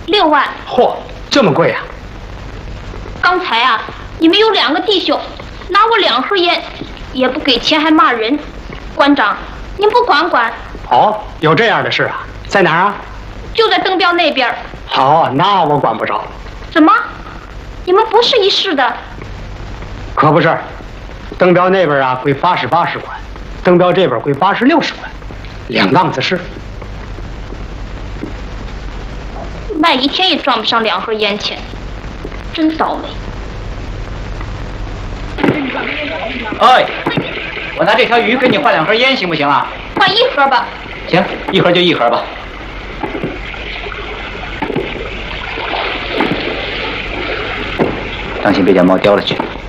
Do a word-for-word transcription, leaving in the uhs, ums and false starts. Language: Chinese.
六万。 嚯，这么贵啊！ 刚才啊，你们有两个弟兄拿我两盒烟，也不给钱，还骂人。馆长，您不管管？ 哦，有这样的事啊？在哪儿啊？ 就在灯标那边。 好，那我管不着。 怎么？你们不是一市的？ 可不是，灯标那边啊归八十八十管，灯标这边归八十六十管，两档子事。 卖一天也赚不上两盒烟钱，真倒霉。 哎，我拿这条鱼给你换两盒烟，行不行啊？ 换一盒吧。 行，一盒就一盒吧。当心别将猫叼了去。